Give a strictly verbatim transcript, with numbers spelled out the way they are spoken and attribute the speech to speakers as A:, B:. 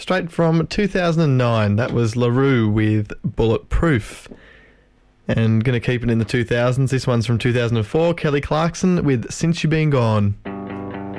A: straight from two thousand nine. That was LaRue with Bulletproof. And going to keep it in the two thousands. This one's from two thousand four. Kelly Clarkson with Since You Been Gone.